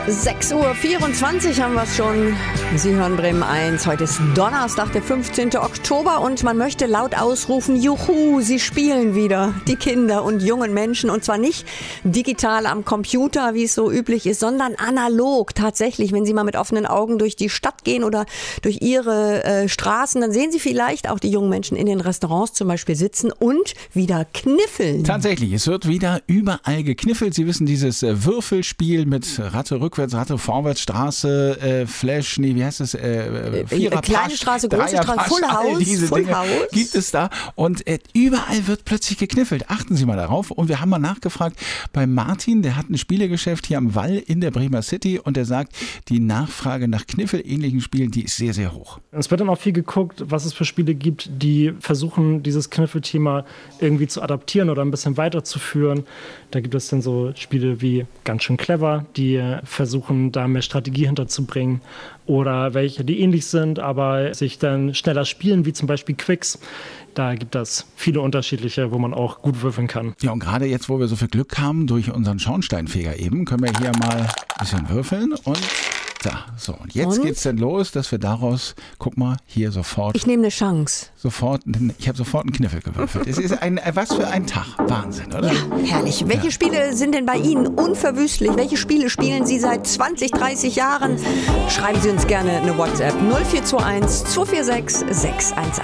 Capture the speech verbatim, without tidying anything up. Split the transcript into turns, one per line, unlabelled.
sechs Uhr vierundzwanzig haben wir es schon. Sie hören Bremen eins. Heute ist Donnerstag, der fünfzehnten Oktober und man möchte laut ausrufen, juhu, sie spielen wieder, die Kinder und jungen Menschen. Und zwar nicht digital am Computer, wie es so üblich ist, sondern analog. Tatsächlich, wenn Sie mal mit offenen Augen durch die Stadt gehen oder durch Ihre äh, Straßen, dann sehen Sie vielleicht auch die jungen Menschen in den Restaurants zum Beispiel sitzen und wieder kniffeln.
Tatsächlich, es wird wieder überall gekniffelt. Sie wissen, dieses äh, Würfelspiel mit Ratte rückwärts, Ratte vorwärts, Straße, äh, Flash, nee, wie heißt es? Äh, Vierer
Kleine
Pasch,
Straße, große Straße, Full House,
diese
Full
Dinge
House.
gibt es da. Und äh, überall wird plötzlich gekniffelt. Achten Sie mal darauf. Und wir haben mal nachgefragt bei Martin, der hat ein Spielegeschäft hier am Wall in der Bremer City und der sagt, die Nachfrage nach kniffelähnlichen Spielen, die ist sehr, sehr hoch.
Es wird dann auch viel geguckt, was es für Spiele gibt, die versuchen, dieses Kniffelthema irgendwie zu adaptieren oder ein bisschen weiterzuführen. Da gibt es dann so Spiele wie Ganz schön clever, die versuchen, da mehr Strategie hinterzubringen. Oder welche, die ähnlich sind, aber sich dann schneller spielen, wie zum Beispiel Quicks. Da gibt es viele unterschiedliche, wo man auch gut würfeln kann.
Ja, und gerade jetzt, wo wir so viel Glück haben durch unseren Schornsteinfeger eben, können wir hier mal ein bisschen würfeln und da, so. Und jetzt und? geht's dann los, dass wir daraus, guck mal, hier sofort.
Ich nehme eine Chance.
Sofort, ich habe sofort einen Kniffel gewürfelt. Es ist ein, was für ein Tag. Wahnsinn, oder?
Ja, herrlich. Welche ja. Spiele sind denn bei Ihnen unverwüstlich? Welche Spiele spielen Sie seit zwanzig, dreißig Jahren? Schreiben Sie uns gerne eine WhatsApp null vier zwei eins zwei vier sechs sechs eins eins.